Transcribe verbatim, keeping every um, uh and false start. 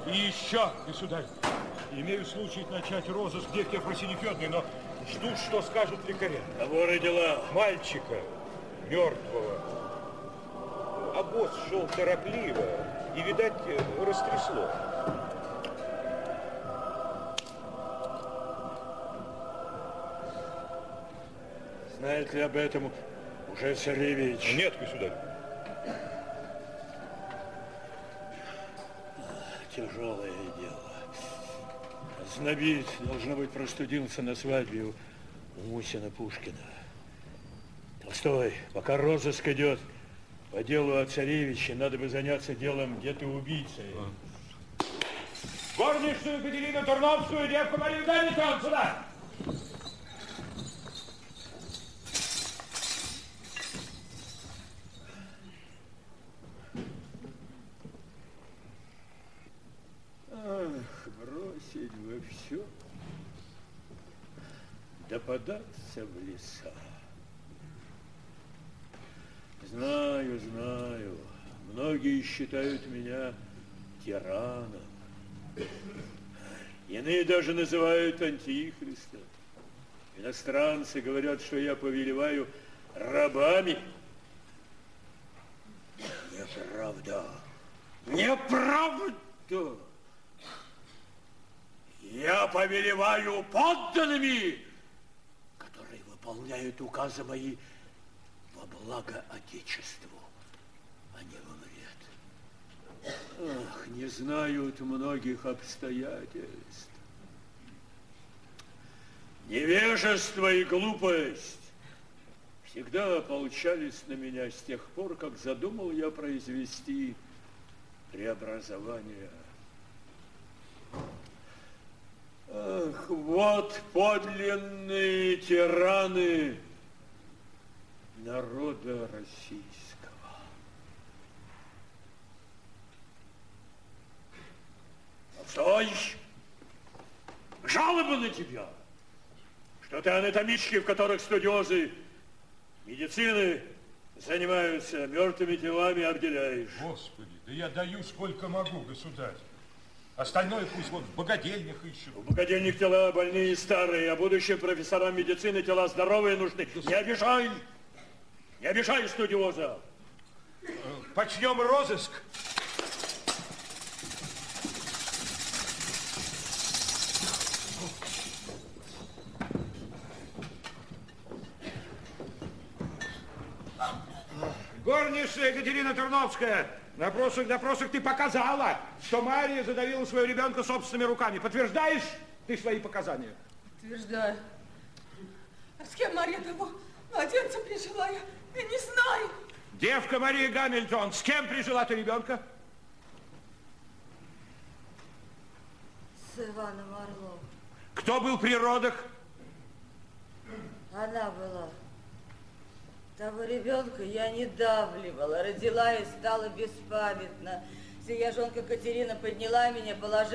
И еще, государь, имею случай начать розыск девки Афросиньи Федоровны, но жду, что скажут лекаря. Кого родила? Мальчика, мертвого. Обоз шел торопливо и, видать, растрясло. Знает ли об этом уже царевич? Нет, государь. Тяжелое дело. Знобит, должно быть, простудился на свадьбе у Мусина Пушкина. Толстой, пока розыск идет по делу о царевиче, надо бы заняться делом где-то убийцей. Горничную Катерину Турновскую, девку Марию Гамильтон, сюда! Ах, бросить бы все, да податься в леса. Знаю, знаю, многие считают меня тираном. Иные даже называют антихристом. Иностранцы говорят, что я повелеваю рабами. Неправда. Неправда. Я повелеваю подданными, которые выполняют указы мои во благо Отечеству, а не во вред. Ах, не знают многих обстоятельств. Невежество и глупость всегда ополчались на меня с тех пор, как задумал я произвести преобразование. Ах, вот подлинные тираны народа российского. Стой! Жалобы на тебя, что ты анатомички, в которых студиозы медицины занимаются мертвыми телами, обделяешь. Господи, да я даю сколько могу, государь. Остальное пусть вот в богадельнях ищут. В богадельных тела больные и старые, а будущим профессорам медицины тела здоровые нужны. Не обижай! Не обижай студиоза! Почнем розыск. Горничная Екатерина Турновская, на допросах, допросах ты показала, что Мария задавила своего ребенка собственными руками. Подтверждаешь ты свои показания? Подтверждаю. А с кем Мария того младенца прижила, я, я не знаю. Девка Мария Гамильтон, с кем прижила ты ребенка? С Иваном Орловым. Кто был при родах? Она была. Того ребенка я не давливала, родила и стала беспамятна. Сия жонка Катерина подняла меня, положила